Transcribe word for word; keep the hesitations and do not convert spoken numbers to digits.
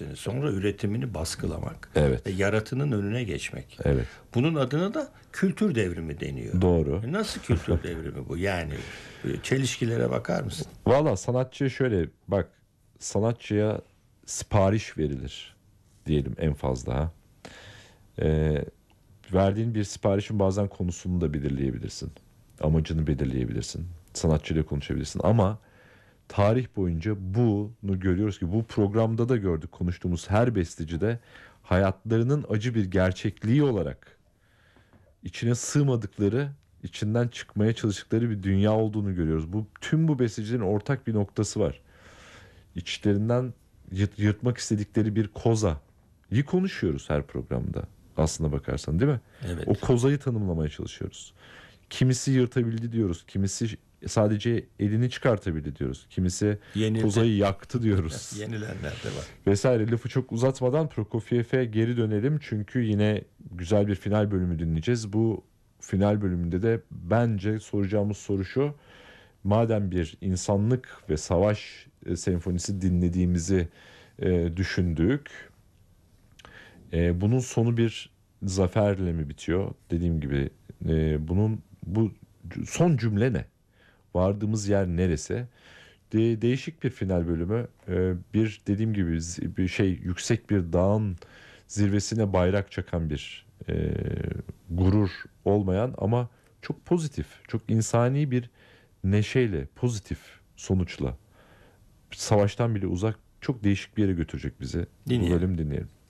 etmesini, sonra üretimini baskılamak Evet. ve yaratının önüne geçmek. Evet. Bunun adına da kültür devrimi deniyor. Doğru. E nasıl kültür devrimi bu? Yani çelişkilere bakar mısın? Valla sanatçı şöyle bak, sanatçıya sipariş verilir diyelim en fazla. Ha? Ee, verdiğin bir siparişin bazen konusunu da belirleyebilirsin. Amacını belirleyebilirsin. Sanatçıyla konuşabilirsin ama tarih boyunca bunu görüyoruz ki, bu programda da gördük, konuştuğumuz her besteci de hayatlarının acı bir gerçekliği olarak içine sığmadıkları, içinden çıkmaya çalıştıkları bir dünya olduğunu görüyoruz. Bu tüm bu bestecilerin ortak bir noktası var. İçlerinden yırt, yırtmak istedikleri bir koza. İyi konuşuyoruz her programda. Aslına bakarsan, değil mi? Evet. O kozayı tanımlamaya çalışıyoruz. Kimisi yırtabildi diyoruz. Kimisi sadece elini çıkartabildi diyoruz. Kimisi Yenildi. kozayı yaktı diyoruz. Yenilenler de var. Vesaire. Lafı çok uzatmadan Prokofiev'e geri dönelim. Çünkü yine güzel bir final bölümü dinleyeceğiz. Bu final bölümünde de bence soracağımız soru şu: madem bir insanlık ve savaş e, senfonisi dinlediğimizi e, düşündük, e, bunun sonu bir zaferle mi bitiyor? Dediğim gibi e, bunun bu son cümle ne? Vardığımız yer neresi? De, değişik bir final bölümü. E, bir dediğim gibi bir şey, yüksek bir dağın zirvesine bayrak çakan bir e, gurur olmayan ama çok pozitif, çok insani bir neşeyle, pozitif sonuçla, savaştan bile uzak, çok değişik bir yere götürecek bizi. Dinleyelim. Bu bölüm dinleyelim.